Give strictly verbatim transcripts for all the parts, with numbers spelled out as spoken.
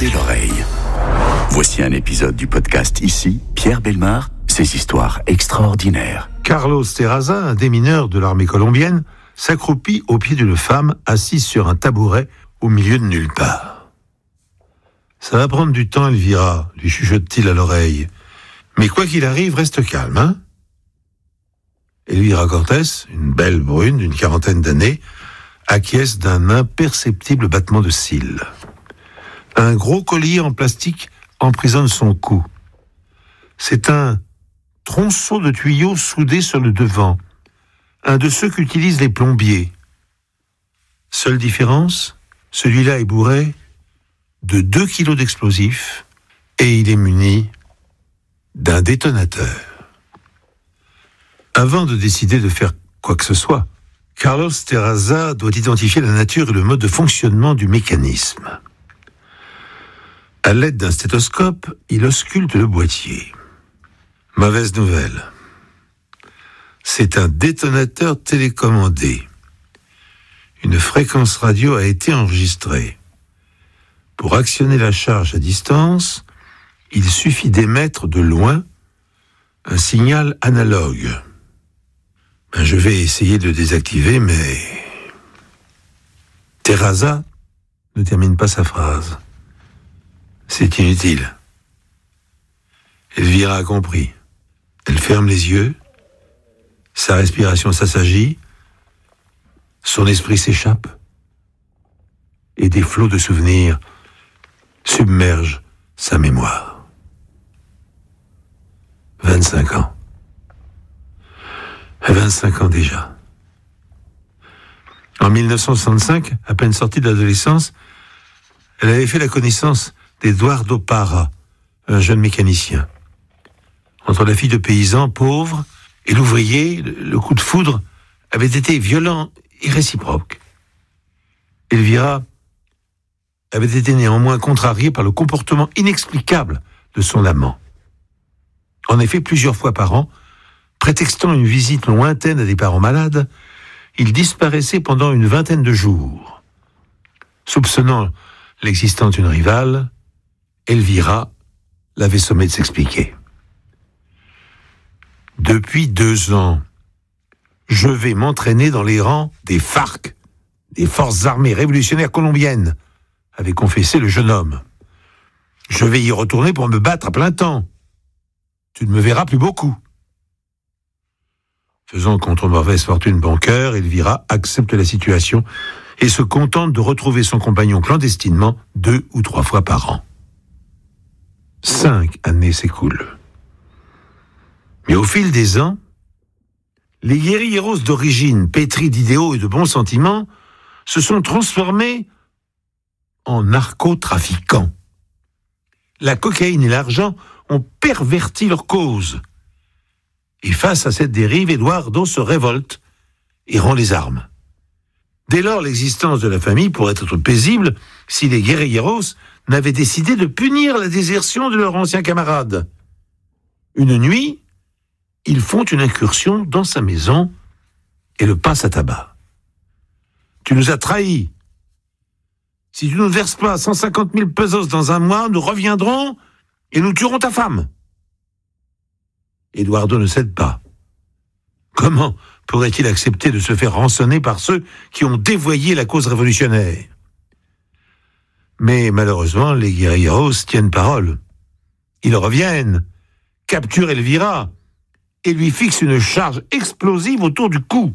Tendez l'oreille. Voici un épisode du podcast Ici, Pierre Bellemare, ses histoires extraordinaires. Carlos Terraza, un démineur de l'armée colombienne, s'accroupit au pied d'une femme assise sur un tabouret au milieu de nulle part. « Ça va prendre du temps, Elvira, lui chuchote-t-il à l'oreille. Mais quoi qu'il arrive, reste calme, hein ?» Elvira Cortés, une belle brune d'une quarantaine d'années, acquiesce d'un imperceptible battement de cils. Un gros collier en plastique emprisonne son cou. C'est un tronçon de tuyau soudé sur le devant, un de ceux qu'utilisent les plombiers. Seule différence, celui-là est bourré de deux kilos d'explosifs et il est muni d'un détonateur. Avant de décider de faire quoi que ce soit, Carlos Terraza doit identifier la nature et le mode de fonctionnement du mécanisme. À l'aide d'un stéthoscope, il ausculte le boîtier. Mauvaise nouvelle. C'est un détonateur télécommandé. Une fréquence radio a été enregistrée. Pour actionner la charge à distance, il suffit d'émettre de loin un signal analogue. Ben, je vais essayer de désactiver, mais... Terraza ne termine pas sa phrase. C'est inutile. Elvira a compris. Elle ferme les yeux, sa respiration s'assagit, son esprit s'échappe, et des flots de souvenirs submergent sa mémoire. vingt-cinq ans. vingt-cinq ans déjà. En mille neuf cent soixante-cinq, à peine sortie de l'adolescence, elle avait fait la connaissance d'Eduardo Parra, un jeune mécanicien. Entre la fille de paysan pauvre et l'ouvrier, le coup de foudre avait été violent et réciproque. Elvira avait été néanmoins contrariée par le comportement inexplicable de son amant. En effet, plusieurs fois par an, prétextant une visite lointaine à des parents malades, il disparaissait pendant une vingtaine de jours. Soupçonnant l'existence d'une rivale, Elvira l'avait sommé de s'expliquer. Depuis deux ans, je vais m'entraîner dans les rangs des FARC, des Forces armées révolutionnaires colombiennes, avait confessé le jeune homme. Je vais y retourner pour me battre à plein temps. Tu ne me verras plus beaucoup. Faisant contre mauvaise fortune bon cœur, Elvira accepte la situation et se contente de retrouver son compagnon clandestinement deux ou trois fois par an. Cinq années s'écoulent. Mais au fil des ans, les guérilleros d'origine, pétris d'idéaux et de bons sentiments, se sont transformés en narcotrafiquants. La cocaïne et l'argent ont perverti leur cause. Et face à cette dérive, Eduardo se révolte et rend les armes. Dès lors, l'existence de la famille pourrait être paisible si les guérilleros n'avaient décidé de punir la désertion de leur ancien camarade. Une nuit, ils font une incursion dans sa maison et le passent à tabac. « Tu nous as trahis. Si tu ne nous verses pas cent cinquante mille pesos dans un mois, nous reviendrons et nous tuerons ta femme. » Eduardo ne cède pas. Comment pourrait-il accepter de se faire rançonner par ceux qui ont dévoyé la cause révolutionnaire ? Mais malheureusement, les guérilleros tiennent parole. Ils reviennent, capturent Elvira et lui fixent une charge explosive autour du cou.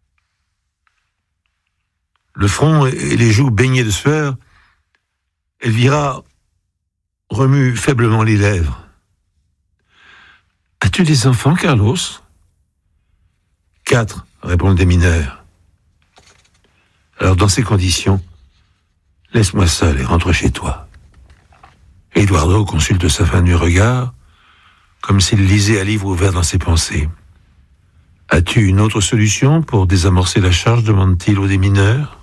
Le front et les joues baignés de sueur, Elvira remue faiblement les lèvres. « As-tu des enfants, Carlos ?»« Quatre, » répond le démineur. « Alors, dans ces conditions, laisse-moi seul et rentre chez toi. » Eduardo consulte sa femme du regard, comme s'il lisait un livre ouvert dans ses pensées. « As-tu une autre solution pour désamorcer la charge ?» demande-t-il au démineur.